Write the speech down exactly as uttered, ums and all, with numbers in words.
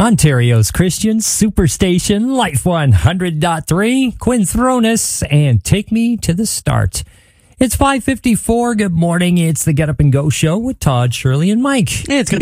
Ontario's Christian Superstation, Life one hundred point three, Quinthronis, and Take Me to the Start. It's five fifty-four. Good morning. It's the Get Up and Go Show with Todd, Shirley, and Mike. It's going to